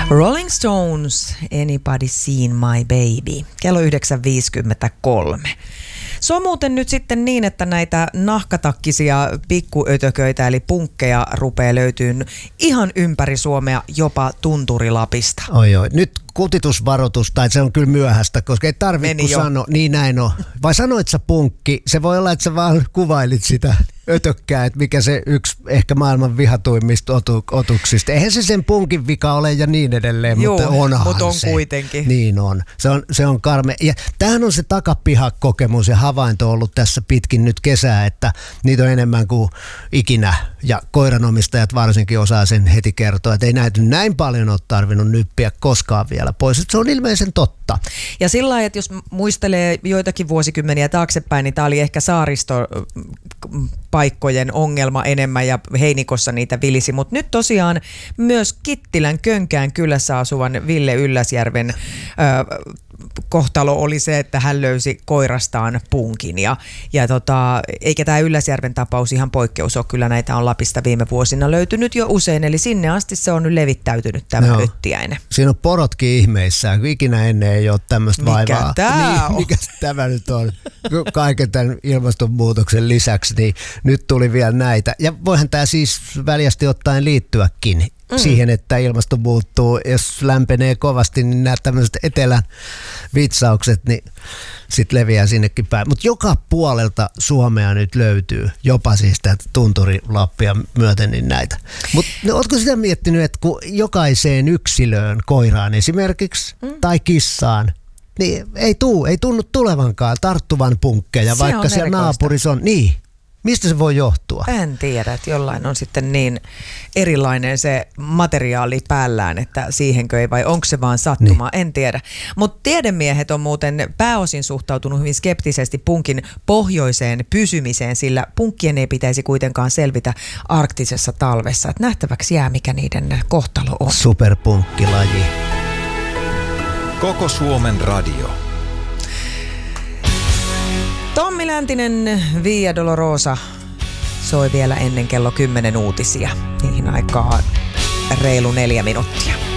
Rolling Stones, Anybody Seen My Baby, kello 9.53. Se on muuten nyt sitten niin, että näitä nahkatakkisia pikkuötököitä eli punkkeja rupeaa löytyyn ihan ympäri Suomea, jopa Tunturilapista. Oi, nyt kutitusvaroitus, tai se on kyllä myöhäistä, koska ei tarvitse sanoa, niin näin on. Vai sanoit sä punkki? Se voi olla, että sä vaan kuvailit sitä ötökkää, että mikä se yksi ehkä maailman vihatuimmista otuksista. Eihän se sen punkin vika ole ja niin edelleen, mutta onhan mutta on se. Kuitenkin. Niin on. Se on karme. Ja tämähän on se takapihakokemus ja havainto ollut tässä pitkin nyt kesää, että niitä on enemmän kuin ikinä. Ja koiranomistajat varsinkin osaa sen heti kertoa, että ei näitä näin paljon ole tarvinnut nyppiä koskaan vielä pois. Että se on ilmeisen totta. Ja sillä lailla, että jos muistelee joitakin vuosikymmeniä taaksepäin, niin tämä oli ehkä saaristopaikkojen ongelma enemmän ja Heinikossa niitä vilisi. Mutta nyt tosiaan myös Kittilän Könkään kylässä asuvan Ville Ylläsjärven kohtalo oli se, että hän löysi koirastaan punkin. Eikä tämä Ylläsjärven tapaus ihan poikkeus ole. Kyllä näitä on Lapista viime vuosina löytynyt jo usein. Eli sinne asti se on nyt levittäytynyt tämä öttiäinen. Siinä on porotkin ihmeissään. Ikinä ennen ei ole tämmöistä vaivaa. Mikä tämä on? Mikä tämä nyt on? Kaiken tämän ilmastonmuutoksen lisäksi, niin nyt tuli vielä näitä. Ja voihan tämä siis väljästi ottaen liittyäkin siihen, että ilmasto muuttuu. Jos lämpenee kovasti, niin nämä tämmöiset etelän vitsaukset, niin sitten leviää sinnekin päin. Mutta joka puolelta Suomea nyt löytyy, jopa siis täältä Tunturi-Lappia myöten, niin näitä. Mutta ootko sitä miettinyt, että kun jokaiseen yksilöön, koiraan esimerkiksi, tai kissaan, niin ei tunnu tulevankaan tarttuvan punkkeja, se vaikka siellä naapurissa on. Niin. Mistä se voi johtua? En tiedä, että jollain on sitten niin erilainen se materiaali päällään, että siihenkö ei vai onko se vaan sattuma, en tiedä. Mutta tiedemiehet on muuten pääosin suhtautunut hyvin skeptisesti punkin pohjoiseen pysymiseen, sillä punkkien ei pitäisi kuitenkaan selvitä arktisessa talvessa. Et nähtäväksi jää, mikä niiden kohtalo on. Superpunkkilaji. Koko Suomen radio. Tommi Läntinen, Via Dolorosa soi vielä ennen kello 10 uutisia. Niihin aikaan reilu 4 minuuttia.